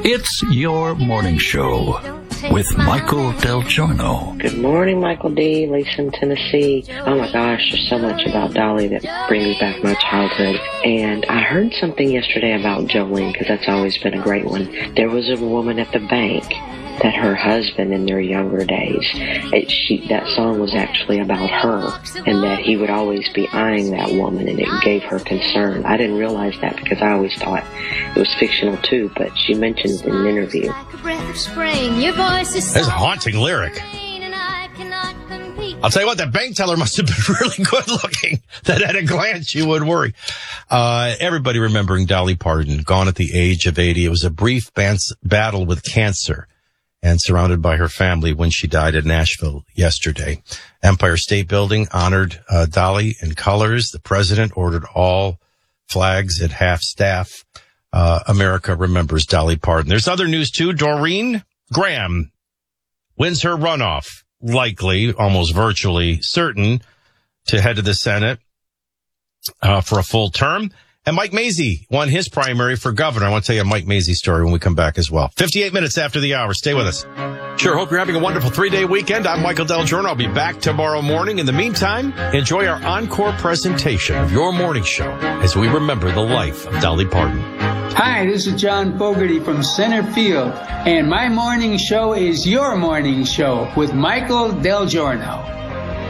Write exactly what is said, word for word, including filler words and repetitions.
It's your morning show with Michael Del Giorno. Good morning, Michael D., Lisa in Tennessee. Oh my gosh, there's so much about Dolly that brings back my childhood. And I heard something yesterday about Jolene, because that's always been a great one. There was a woman at the bank that her husband in their younger days, it, she, that song was actually about her, and that he would always be eyeing that woman, and it gave her concern. I didn't realize that because I always thought it was fictional too, but she mentioned it in an interview. That's a haunting lyric. I'll tell you what, that bank teller must have been really good looking, that at a glance you would worry. Uh, everybody remembering Dolly Parton, gone at the age of eighty. It was a brief bans- battle with cancer, and surrounded by her family when she died in Nashville yesterday. Empire State Building honored uh, Dolly in colors. The president ordered all flags at half-staff. Uh, America remembers Dolly Parton. There's other news, too. Doreen Graham wins her runoff, likely, almost virtually certain, to head to the Senate uh, for a full term. And Mike Mazzei won his primary for governor. I want to tell you a Mike Mazzei story when we come back as well. fifty-eight minutes after the hour. Stay with us. Sure, hope you're having a wonderful three-day weekend. I'm Michael Del Giorno. I'll be back tomorrow morning. In the meantime, enjoy our encore presentation of your morning show as we remember the life of Dolly Parton. Hi, this is John Fogerty from Center Field, and my morning show is your morning show with Michael Del Giorno.